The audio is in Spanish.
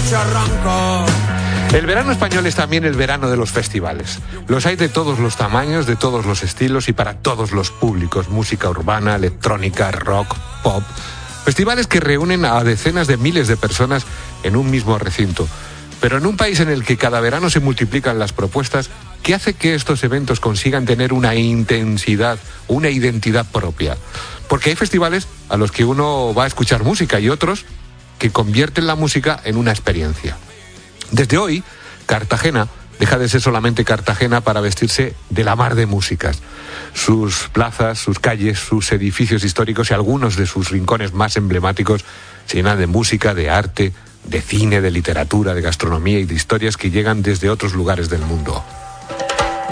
noche arranca. El verano español es también el verano de los festivales. Los hay de todos los tamaños, de todos los estilos y para todos los públicos. Música urbana, electrónica, rock, pop. Festivales que reúnen a decenas de miles de personas en un mismo recinto. Pero en un país en el que cada verano se multiplican las propuestas, ¿qué hace que estos eventos consigan tener una intensidad, una identidad propia? Porque hay festivales a los que uno va a escuchar música y otros que convierten la música en una experiencia. Desde hoy, Cartagena deja de ser solamente Cartagena para vestirse de la mar de músicas. Sus plazas, sus calles, sus edificios históricos y algunos de sus rincones más emblemáticos se llenan de música, de arte, de cine, de literatura, de gastronomía y de historias que llegan desde otros lugares del mundo.